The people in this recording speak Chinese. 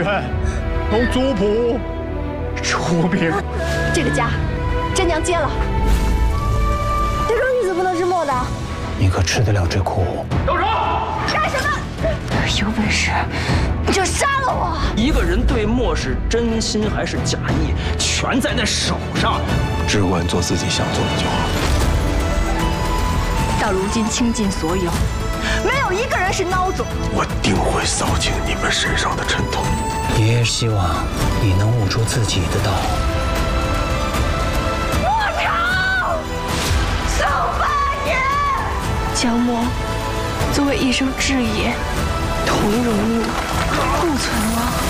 愿同族谱出兵。 这个家，真娘接了。这种日子不能是磨的。 你可吃得了这苦？ 动手！ 干什么？有本事你就杀了我！ 一个人对墨是真心还是假意，全在那手上。 只管做自己想做的就好。 到如今倾尽所有，没有一个人是孬种。 我定会扫清你们身上的尘土。爷爷希望你能悟出自己的道。 莫朝，受8年。江墨作为一生志业，同荣辱，不存亡。